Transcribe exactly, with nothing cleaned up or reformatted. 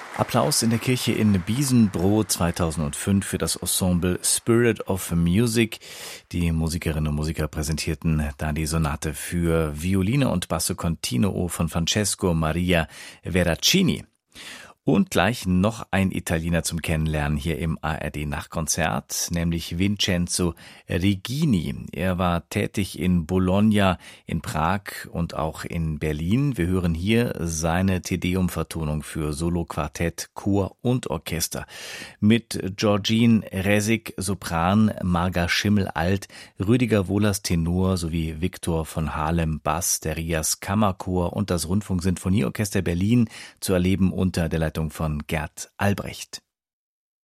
Applaus in der Kirche in Biesenbrodt zweitausendfünf für das Ensemble Spirit of Music. Die Musikerinnen und Musiker präsentierten da die Sonate für Violine und Basso Continuo von Francesco Maria Veracini. Und gleich noch ein Italiener zum Kennenlernen hier im A R D-Nachtkonzert, nämlich Vincenzo Rigini. Er war tätig in Bologna, in Prag und auch in Berlin. Wir hören hier seine Te-Deum-Vertonung für Solo, Quartett, Chor und Orchester. Mit Georgine Resig, Sopran, Marga Schimmel, Alt, Rüdiger Wohlers, Tenor sowie Viktor von Halem, Bass, der Rias Kammerchor und das Rundfunksinfonieorchester Berlin zu erleben unter der Leitung von Gerd Albrecht.